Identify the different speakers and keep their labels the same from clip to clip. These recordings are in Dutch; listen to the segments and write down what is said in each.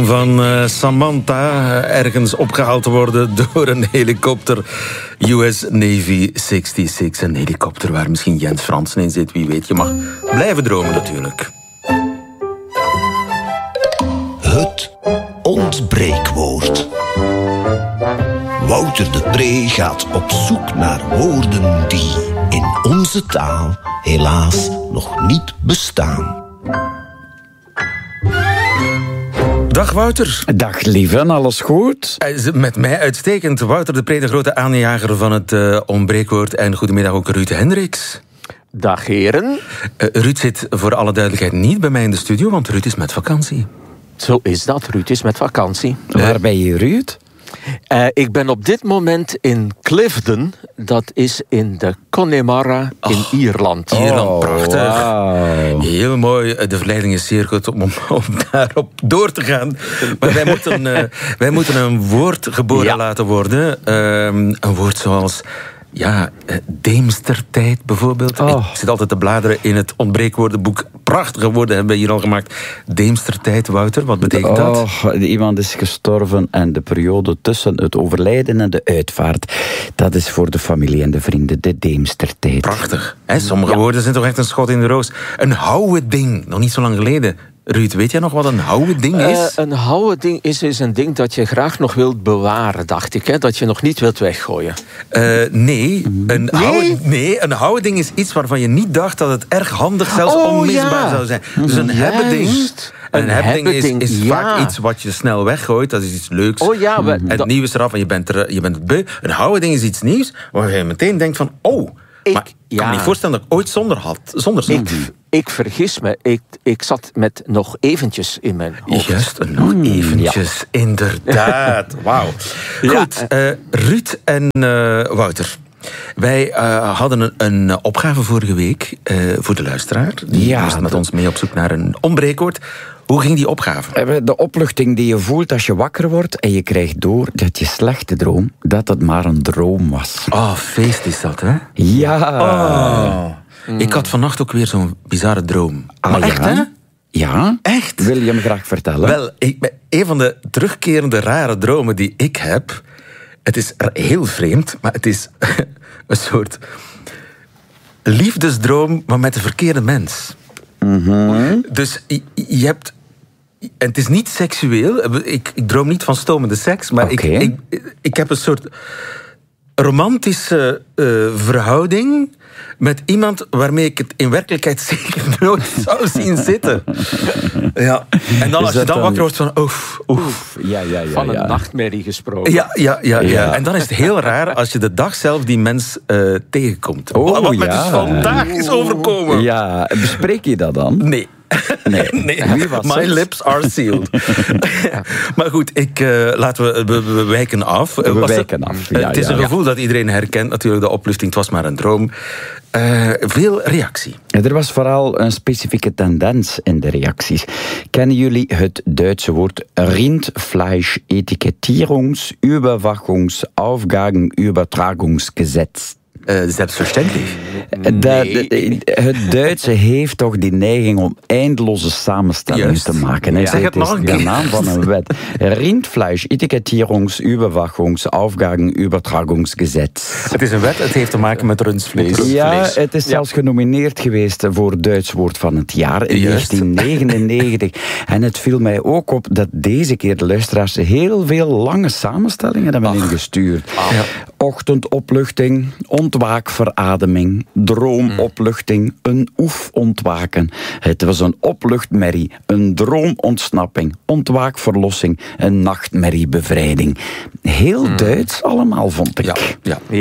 Speaker 1: Van Samantha ergens opgehaald te worden door een helikopter. US Navy 66, een helikopter waar misschien Jens Fransen in zit. Wie weet, je mag blijven dromen natuurlijk.
Speaker 2: Het ontbreekwoord. Wouter de Pre gaat op zoek naar woorden die in onze taal helaas nog niet bestaan.
Speaker 1: Dag Wouter.
Speaker 3: Dag lieve, alles goed?
Speaker 1: Met mij uitstekend. Wouter de Pre, de grote aanjager van het ontbreekwoord. En goedemiddag ook Ruud Hendricks.
Speaker 4: Dag heren.
Speaker 1: Ruud zit voor alle duidelijkheid niet bij mij in de studio, want Ruud is met vakantie.
Speaker 4: Zo is dat, Ruud is met vakantie.
Speaker 3: Waar ben je, Ruud?
Speaker 4: Ik ben op dit moment in Clifden. Dat is in de Connemara in Ierland.
Speaker 1: Ierland, prachtig.
Speaker 3: Wow.
Speaker 1: Heel mooi. De verleiding is zeer goed om daarop door te gaan. Maar wij moeten een woord geboren laten worden. Een woord zoals... Deemstertijd bijvoorbeeld. Ik zit altijd te bladeren in het ontbreekwoordenboek. Prachtige woorden hebben we hier al gemaakt. Deemstertijd, Wouter, wat betekent dat?
Speaker 3: Iemand is gestorven en de periode tussen het overlijden en de uitvaart. Dat is voor de familie en de vrienden de Deemstertijd.
Speaker 1: Prachtig. Sommige woorden zijn toch echt een schot in de roos. Een houwe ding, nog niet zo lang geleden. Ruud, weet jij nog wat een houwe ding is?
Speaker 4: Een houwe ding is een ding dat je graag nog wilt bewaren, dacht ik. Hè? Dat je nog niet wilt weggooien.
Speaker 1: Nee, een houwe ding is iets waarvan je niet dacht dat het erg handig, zelfs onmisbaar zou zijn. Dus een hebbeding... Een hebbeding is vaak iets wat je snel weggooit. Dat is iets leuks. Het nieuwe is eraf en je bent het beu. Een houwe ding is iets nieuws waar je meteen denkt van... maar ik kan me niet voorstellen dat ik ooit zonder zat.
Speaker 4: Ik vergis me. Ik zat met nog eventjes in mijn hoofd.
Speaker 1: Juist, nog eventjes. Inderdaad. Wauw. Goed, Ruud en Wouter. Wij hadden een opgave vorige week voor de luisteraar. Die moest met ons mee op zoek naar een ontbreekwoord. Hoe ging die opgave?
Speaker 3: De opluchting die je voelt als je wakker wordt en je krijgt door dat je slechte droom, dat het maar een droom was.
Speaker 1: Feest is dat, hè?
Speaker 3: Ja.
Speaker 1: Ik had vannacht ook weer zo'n bizarre droom.
Speaker 3: Maar
Speaker 1: echt, hè?
Speaker 3: Ja?
Speaker 1: Echt?
Speaker 3: Wil je hem graag vertellen?
Speaker 1: Wel, een van de terugkerende rare dromen die ik heb... Het is heel vreemd, maar het is een soort liefdesdroom, maar met de verkeerde mens.
Speaker 3: Mm-hmm.
Speaker 1: Dus je hebt... En het is niet seksueel. Ik droom niet van stomende seks, maar ik heb een soort romantische verhouding met iemand waarmee ik het in werkelijkheid zeker nooit zou zien zitten. Ja. En dan als je dan wakker wordt van oef.
Speaker 3: Ja.
Speaker 4: Van een nachtmerrie gesproken.
Speaker 1: Ja. En dan is het heel raar als je de dag zelf die mens tegenkomt. Wat me dus vandaag is overkomen.
Speaker 3: Ja, bespreek je dat dan?
Speaker 1: Nee. My lips are sealed. Maar goed, laten we wijken af.
Speaker 3: We wijken af.
Speaker 1: Het is een gevoel dat iedereen herkent. Natuurlijk, de opluchting, het was maar een droom. Veel reactie.
Speaker 3: Er was vooral een specifieke tendens in de reacties. Kennen jullie het Duitse woord Rindfleisch Etikettierungs-, Überwachungs-, Aufgaben-, Übertragungsgesetz?
Speaker 1: Zelfverständlich.
Speaker 3: Het Duitse heeft toch die neiging om eindeloze samenstellingen te maken.
Speaker 1: Ja. Zeg het nog een keer.
Speaker 3: De naam van een wet. Rindfleisch, Etikettierungs-, Überwachungs-, Aufgaben-, Übertragungsgesetz.
Speaker 1: Het is een wet, het heeft te maken met rundvlees.
Speaker 3: Ja, het is zelfs genomineerd geweest voor het Duits woord van het jaar in 1999. En het viel mij ook op dat deze keer de luisteraars heel veel lange samenstellingen hebben ingestuurd. Ochtendopluchting, ontwaakverademing, droomopluchting, een oefontwaken. Het was een opluchtmerrie, een droomontsnapping, ontwaakverlossing, een nachtmerriebevrijding. Heel Duits allemaal, vond ik.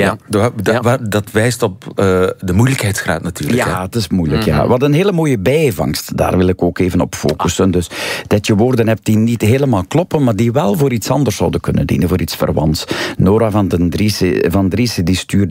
Speaker 1: Dat wijst op de moeilijkheidsgraad natuurlijk.
Speaker 3: Ja, het is moeilijk. Ja. Wat een hele mooie bijvangst, daar wil ik ook even op focussen. Dus dat je woorden hebt die niet helemaal kloppen, maar die wel voor iets anders zouden kunnen dienen, voor iets verwants. Nora van Driessen die stuurde in, je hebt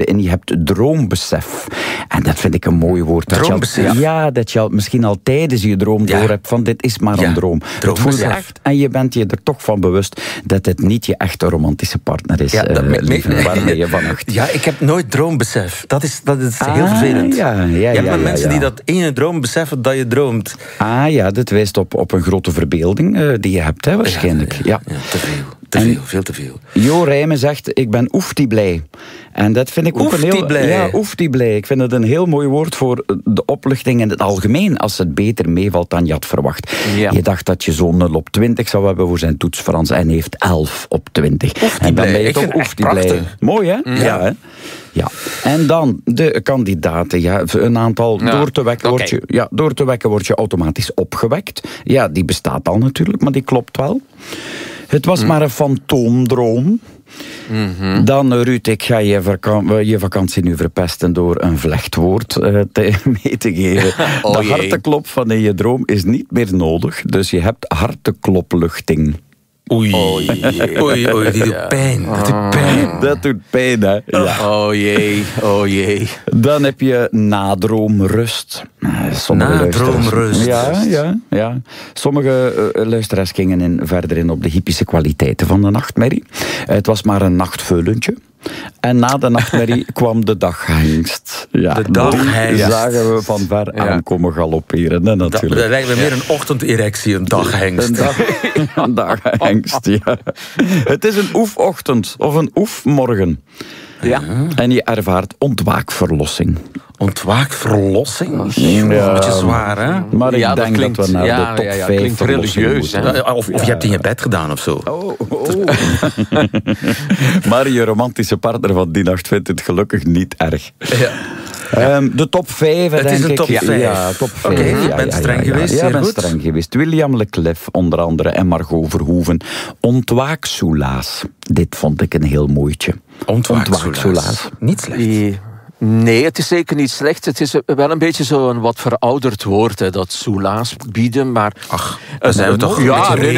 Speaker 3: hebt droombesef. En dat vind ik een mooi woord.
Speaker 1: Droombesef?
Speaker 3: Dat je misschien al tijdens je droom door hebt van dit is maar een droom. Dat voel je echt en je bent je er toch van bewust dat het niet je echte romantische partner is, waarmee je vannacht.
Speaker 1: Ja, ik heb nooit droombesef. Dat is heel vervelend. Je hebt mensen die dat ene droom beseffen dat je droomt.
Speaker 3: Dat wijst op een grote verbeelding die je hebt, hè, waarschijnlijk. Ja,
Speaker 1: veel te veel.
Speaker 3: Jo Rijmen zegt, ik ben oeftie blij. En dat vind ik ook een heel...
Speaker 1: blij.
Speaker 3: Ja, oeftie blij. Ik vind het een heel mooi woord voor de opluchting in het algemeen, als het beter meevalt dan je had verwacht. Ja. Je dacht dat je zo'n 0 op 20 zou hebben voor zijn toets Frans en heeft 11 op 20. En dan ben je toch oeftie blij. Mooi, hè? Ja, hè? Ja. En dan de kandidaten. Ja, een aantal. Door te wekken word je automatisch opgewekt. Ja, die bestaat al natuurlijk, maar die klopt wel. Het was maar een fantoomdroom. Mm-hmm. Dan, Ruud, ik ga je vakantie nu verpesten door een vlechtwoord mee te geven. De harteklop van in je droom is niet meer nodig, dus je hebt hartekloppluchting.
Speaker 1: Oei, die doet pijn.
Speaker 3: Dat doet pijn, hè. Ja.
Speaker 4: Oh jee.
Speaker 3: Dan heb je nadroomrust.
Speaker 1: Nadroomrust.
Speaker 3: Ja. Sommige luisteraars gingen verder in op de hypische kwaliteiten van de nachtmerrie. Het was maar een nachtveulentje. En na de nachtmerrie kwam de daghengst. Ja,
Speaker 1: de daghengst.
Speaker 3: Die zagen we van ver aankomen galopperen, hè, natuurlijk.
Speaker 1: Dat lijkt me meer een ochtenderectie, een daghengst.
Speaker 3: Een daghengst, ja. Het is een oefochtend of een oefmorgen. Ja. En je ervaart ontwaakverlossing.
Speaker 1: Ontwaakverlossing? Een beetje zwaar, hè?
Speaker 3: Maar ik denk dat we naar de top 5
Speaker 4: klinkt religieus, hè?
Speaker 1: Of je hebt in je bed gedaan of zo.
Speaker 3: Maar je romantische partner van die nacht vindt het gelukkig niet erg. De top 5, denk ik.
Speaker 1: Het is een top 5.
Speaker 3: Ja, top 5.
Speaker 1: Je bent streng geweest,
Speaker 3: ja, ben streng geweest. William Leclef, onder andere, en Margot Verhoeven. Ontwaaksoelaas. Dit vond ik een heel mooitje.
Speaker 1: Ontwaaksoelaas. Niet slecht.
Speaker 4: Nee, het is zeker niet slecht. Het is wel een beetje zo'n wat verouderd woord, hè, dat soelaas bieden, maar...
Speaker 1: dan zijn we toch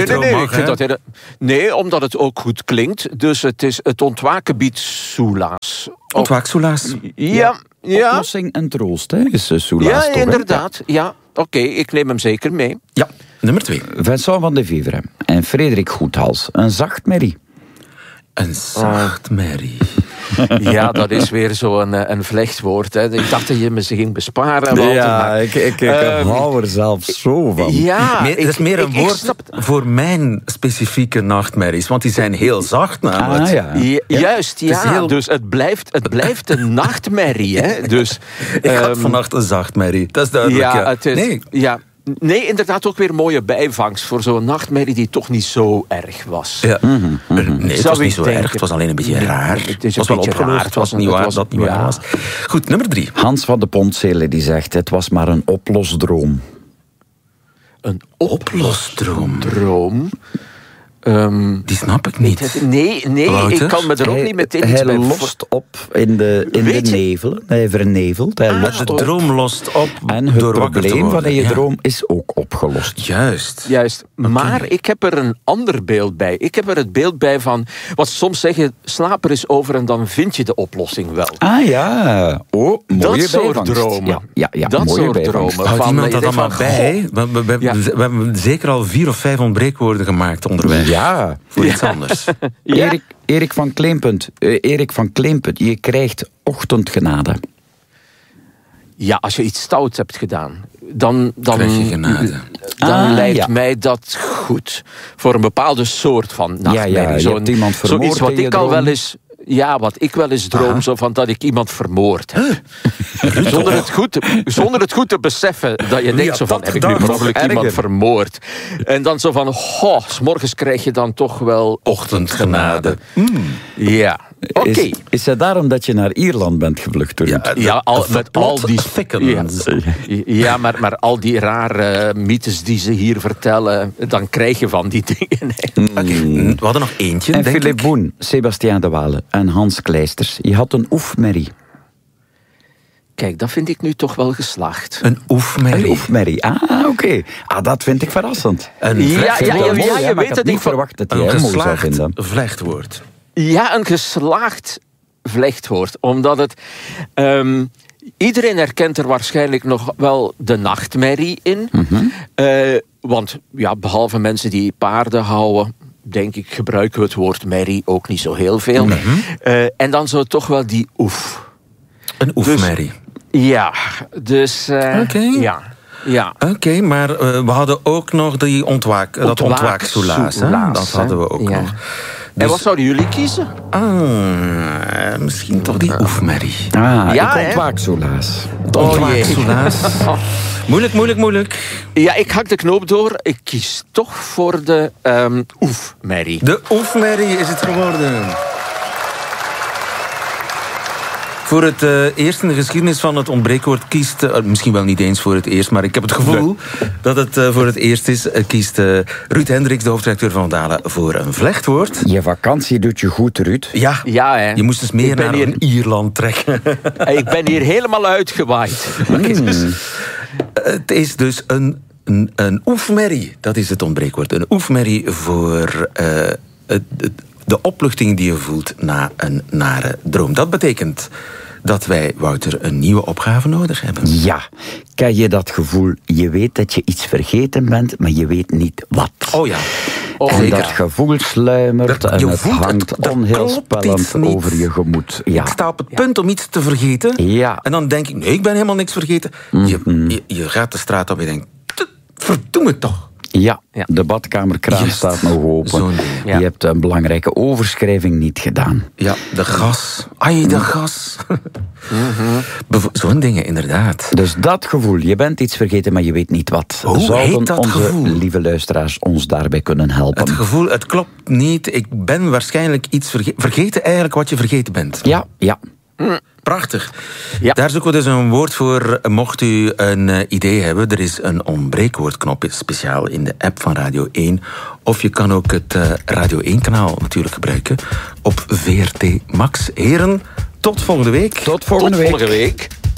Speaker 4: Nee, omdat het ook goed klinkt. Dus het ontwaken biedt soelaas.
Speaker 1: Ontwaaksoelaas?
Speaker 4: Ja.
Speaker 3: Oplossing en troost, hè, is soelaas toch?
Speaker 4: Ja, inderdaad. Ja. Oké, ik neem hem zeker mee.
Speaker 1: Ja, nummer 2.
Speaker 3: Vincent van de Vivre en Frederik Goethals. Een zachtmerrie.
Speaker 1: Een zachtmerrie.
Speaker 4: Ja, dat is weer zo'n vlechtwoord. Hè. Ik dacht dat je me ze ging besparen.
Speaker 3: Ik hou er zelf zo van.
Speaker 4: Ja,
Speaker 1: het is meer een woord voor mijn specifieke nachtmerries. Want die zijn heel zacht namelijk.
Speaker 4: Juist, dus het blijft een nachtmerrie. Hè. Dus,
Speaker 1: ik had vannacht een zachtmerrie, dat is duidelijk.
Speaker 4: Nee, inderdaad ook weer mooie bijvangst voor zo'n nachtmerrie die toch niet zo erg was.
Speaker 1: Ja. Nee, het was niet zo erg. Het was alleen een beetje raar. Het was wel opgelost. Het was niet waar dat het niet waar was. Goed, nummer 3.
Speaker 3: Hans van de Pontzelen die zegt, het was maar een oplosdroom.
Speaker 4: Een oplosdroom?
Speaker 1: Die snap ik niet.
Speaker 4: Nee, ik kan me er ook niet meteen iets bij...
Speaker 3: Hij lost op in de nevel. Hij vernevelt.
Speaker 1: De droom lost op.
Speaker 3: En het probleem van je droom is ook opgelost.
Speaker 1: Juist.
Speaker 4: Maar ik heb er een ander beeld bij. Ik heb er het beeld bij van... Wat soms zeggen, slaap er eens over en dan vind je de oplossing wel.
Speaker 3: Mooie
Speaker 4: dat soort dromen.
Speaker 3: Ja,
Speaker 4: dat
Speaker 3: mooie
Speaker 4: soort dromen.
Speaker 1: Houdt iemand dat allemaal bij? We hebben zeker al 4 of 5 ontbreekwoorden gemaakt onderweg.
Speaker 3: Ja,
Speaker 1: voor iets anders.
Speaker 3: Erik van Kleemput, je krijgt ochtendgenade.
Speaker 4: Ja, als je iets stouts hebt gedaan, dan
Speaker 1: krijg je genade.
Speaker 4: Dan lijkt mij dat goed. Voor een bepaalde soort van nachtmerrie.
Speaker 3: Je hebt iemand vermoord.
Speaker 4: Zoiets wat ik al wel eens... Ja, wat ik wel eens droom, zo van dat ik iemand vermoord heb. Zonder het goed te beseffen dat je denkt zo van, heb ik nu mogelijk iemand vermoord? En dan zo van, 's morgens krijg je dan toch wel ochtendgenade. Ja. Oké.
Speaker 3: Is het daarom dat je naar Ierland bent gevlucht?
Speaker 4: Met al die thickens. Ja, maar al die rare mythes die ze hier vertellen, dan krijg je van die dingen.
Speaker 1: We hadden nog eentje,
Speaker 3: en
Speaker 1: denk ik.
Speaker 3: Philippe Boen, Sebastiaan de Waele en Hans Kleisters. Je had een oefmerrie.
Speaker 4: Kijk, dat vind ik nu toch wel geslaagd.
Speaker 1: Een oefmerrie.
Speaker 3: Een oefmerrie. Oké. Dat vind ik verrassend.
Speaker 4: Je weet het niet
Speaker 3: verwacht dat
Speaker 1: een
Speaker 3: jij mooi zou vinden.
Speaker 1: vlechtwoord.
Speaker 4: Ja, een geslaagd Vlechtwoord. Omdat het... iedereen herkent er waarschijnlijk nog wel de nachtmerrie in. Want ja, behalve mensen die paarden houden, denk ik, gebruiken we het woord merrie ook niet zo heel veel. En dan zo toch wel die oef.
Speaker 1: Een oefmerrie.
Speaker 4: Ja, dus... Ja.
Speaker 1: Oké, maar we hadden ook nog die ontwaaksoelaas. Dat hadden we ook nog.
Speaker 4: Dus... En wat zouden jullie kiezen?
Speaker 1: Misschien toch die oefmerrie.
Speaker 3: Ik ontwaaksoelaas.
Speaker 1: Ontwaaksoelaas. Moeilijk.
Speaker 4: Ja, ik hak de knoop door. Ik kies toch voor de oefmerrie.
Speaker 1: De oefmerrie is het geworden. Voor het eerst in de geschiedenis van het ontbreekwoord kiest... misschien wel niet eens voor het eerst, maar ik heb het gevoel dat het voor het eerst is... kiest Ruud Hendricks, de hoofdredacteur van Dalen, voor een vlechtwoord.
Speaker 3: Je vakantie doet je goed, Ruud.
Speaker 1: Ja, hè. Je moest dus meer naar Ierland trekken.
Speaker 4: Ik ben hier helemaal uitgewaaid.
Speaker 1: Het is dus een oefmerrie. Dat is het ontbreekwoord. Een oefmerrie voor... de opluchting die je voelt na een nare droom. Dat betekent dat wij, Wouter, een nieuwe opgave nodig hebben.
Speaker 3: Ja, ken je dat gevoel? Je weet dat je iets vergeten bent, maar je weet niet wat.
Speaker 1: Oh ja.
Speaker 3: En dat gevoel sluimert en het hangt onheilspellend over je gemoed. Ja.
Speaker 1: Ik sta op het punt om iets te vergeten.
Speaker 3: Ja.
Speaker 1: En dan denk ik, nee, ik ben helemaal niks vergeten. Je gaat de straat op en je denkt, verdomme toch.
Speaker 3: Ja, de badkamerkraan staat nog open. Je hebt een belangrijke overschrijving niet gedaan.
Speaker 1: Ja, de gas. De gas. Zo'n dingen, inderdaad.
Speaker 3: Dus dat gevoel, je bent iets vergeten, maar je weet niet wat.
Speaker 1: Hoe heet dat
Speaker 3: onze
Speaker 1: gevoel?
Speaker 3: Lieve luisteraars ons daarbij kunnen helpen?
Speaker 1: Het gevoel, het klopt niet. Ik ben waarschijnlijk iets vergeten eigenlijk wat je vergeten bent.
Speaker 3: Ja.
Speaker 1: Prachtig. Ja. Daar zoeken we dus een woord voor. Mocht u een idee hebben, er is een ontbreekwoordknop speciaal in de app van Radio 1. Of je kan ook het Radio 1-kanaal natuurlijk gebruiken op VRT Max. Heren, tot volgende week.
Speaker 3: Tot volgende week.